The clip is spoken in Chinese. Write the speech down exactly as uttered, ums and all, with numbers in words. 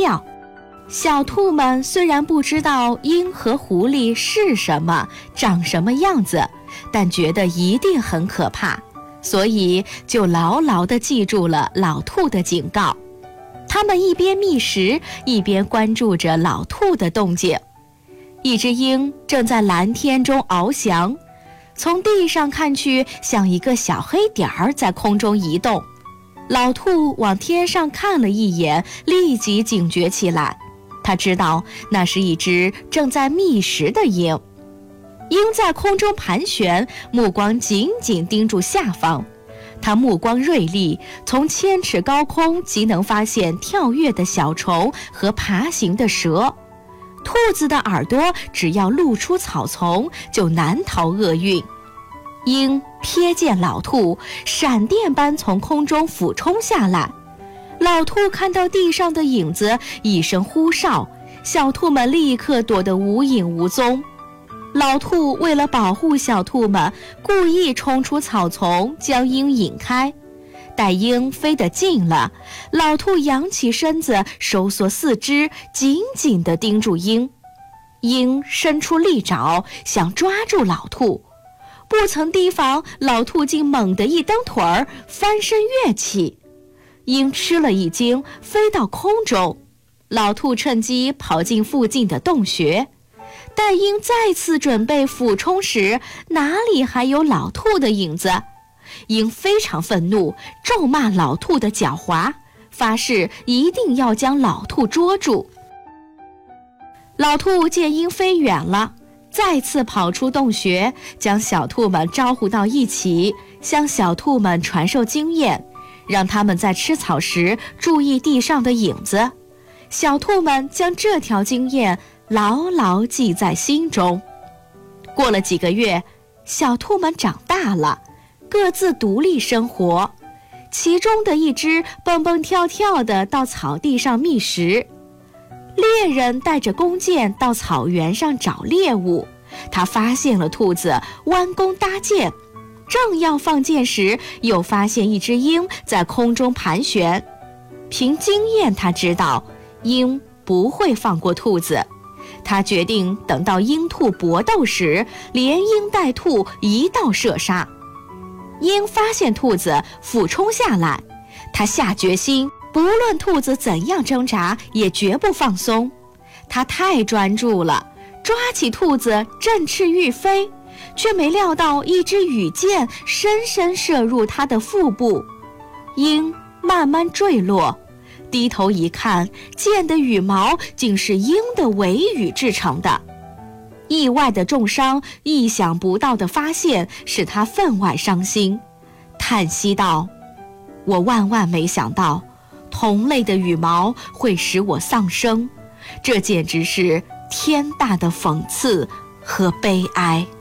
掉。小兔们虽然不知道鹰和狐狸是什么，长什么样子，但觉得一定很可怕，所以就牢牢地记住了老兔的警告。他们一边觅食，一边关注着老兔的动静。一只鹰正在蓝天中翱翔，从地上看去，像一个小黑点儿在空中移动。老兔往天上看了一眼，立即警觉起来。他知道那是一只正在觅食的鹰。鹰在空中盘旋，目光紧紧盯住下方。它目光锐利，从千尺高空即能发现跳跃的小虫和爬行的蛇。兔子的耳朵只要露出草丛，就难逃厄运。鹰瞥见老兔，闪电般从空中俯冲下来。老兔看到地上的影子，一声呼哨，小兔们立刻躲得无影无踪。老兔为了保护小兔们，故意冲出草丛，将鹰引开。待鹰飞得近了，老兔扬起身子，收缩四肢，紧紧地盯住鹰。鹰伸出利爪，想抓住老兔，不曾提防，老兔竟猛地一蹬腿儿，翻身跃起。鹰吃了一惊，飞到空中。老兔趁机跑进附近的洞穴。待鹰再次准备俯冲时，哪里还有老兔的影子？鹰非常愤怒，咒骂老兔的狡猾，发誓一定要将老兔捉住。老兔见鹰飞远了，再次跑出洞穴，将小兔们招呼到一起，向小兔们传授经验，让它们在吃草时注意地上的影子。小兔们将这条经验牢牢记在心中。过了几个月，小兔们长大了，各自独立生活。其中的一只蹦蹦跳跳地到草地上觅食。猎人带着弓箭到草原上找猎物，他发现了兔子，弯弓搭箭，正要放箭时，又发现一只鹰在空中盘旋。凭经验，他知道鹰不会放过兔子。他决定等到鹰兔搏斗时，连鹰带兔一道射杀。鹰发现兔子，俯冲下来，他下决心，不论兔子怎样挣扎，也绝不放松。他太专注了，抓起兔子振翅欲飞，却没料到一支羽箭深深射入他的腹部。鹰慢慢坠落，低头一看，箭的羽毛竟是鹰的尾羽制成的。意外的重伤，意想不到的发现，使他分外伤心，叹息道：我万万没想到，同类的羽毛会使我丧生，这简直是天大的讽刺和悲哀。